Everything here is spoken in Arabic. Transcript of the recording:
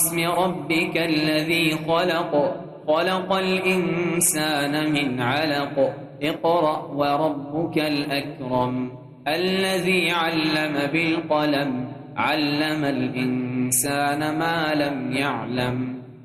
بسم ربك الذي خلق خلق الإنسان من علق اقرأ وربك الأكرم الذي علم بالقلم علم الإنسان ما لم يعلم